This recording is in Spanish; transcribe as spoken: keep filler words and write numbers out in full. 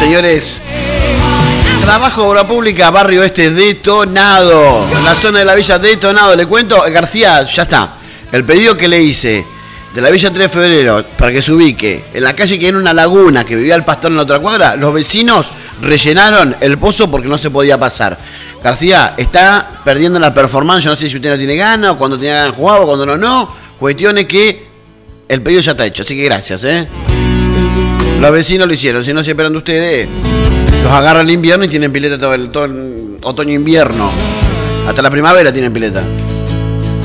señores. Trabajo, obra pública, barrio este detonado. En la zona de la villa detonado. Le cuento, García, ya está. El pedido que le hice de la villa tres de febrero, para que se ubique, en la calle que era una laguna, que vivía el pastor en la otra cuadra, los vecinos rellenaron el pozo porque no se podía pasar. García, está perdiendo la performance. Yo no sé si usted no tiene ganas, o cuando tiene ganas jugaba, o cuando no, no. Cuestión es que el pedido ya está hecho, así que gracias, ¿eh? Los vecinos lo hicieron, si no se esperan de ustedes. Los agarra el invierno y tienen pileta todo el, todo el otoño-invierno. Hasta la primavera tienen pileta.